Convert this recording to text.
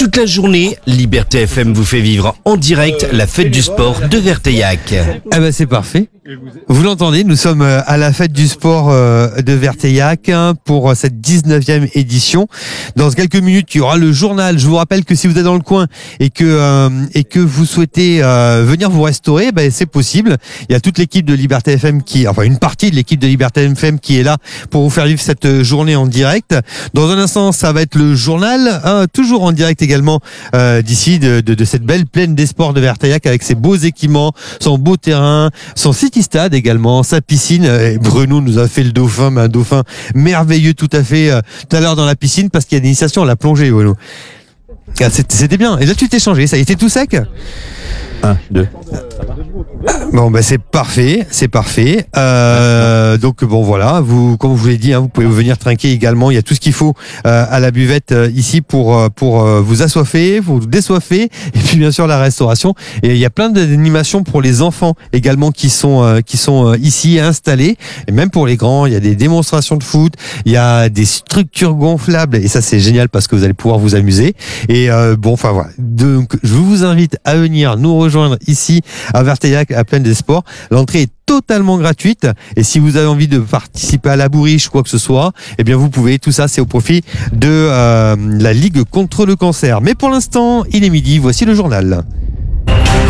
Toute la journée, Liberté FM vous fait vivre en direct la fête du sport de Verteillac. Ah bah c'est parfait. Vous l'entendez, nous sommes à la fête du sport de Verteillac pour cette 19e édition. Dans quelques minutes, il y aura le journal. Je vous rappelle que si vous êtes dans le coin et que vous souhaitez venir vous restaurer, c'est possible. Il y a toute l'équipe de Liberté FM une partie de l'équipe de Liberté FM qui est là pour vous faire vivre cette journée en direct. Dans un instant, ça va être le journal, toujours en direct également d'ici de cette belle plaine des sports de Verteillac avec ses beaux équipements, son beau terrain, son site stade également, sa piscine. Et Bruno nous a fait le dauphin, mais un dauphin merveilleux tout à fait tout à l'heure dans la piscine parce qu'il y a une initiation à la plongée, Bruno. Ah, c'était bien. Et là tu t'es changé, ça y était tout sec. 1, 2. Bon c'est parfait, c'est parfait. Donc bon voilà, comme je vous l'ai dit, vous pouvez venir trinquer également. Il y a tout ce qu'il faut à la buvette ici pour vous assoiffer, vous désoiffer, et puis bien sûr la restauration. Et il y a plein d'animations pour les enfants également qui sont ici installés. Et même pour les grands, il y a des démonstrations de foot, il y a des structures gonflables et ça c'est génial parce que vous allez pouvoir vous amuser. Et voilà. Donc je vous invite à venir nous rejoindre ici à Verteillac à Plaine des Sports. L'entrée est totalement gratuite et si vous avez envie de participer à la bourriche, quoi que ce soit, vous pouvez. Tout ça, c'est au profit de la Ligue contre le cancer. Mais pour l'instant, il est midi. Voici le journal.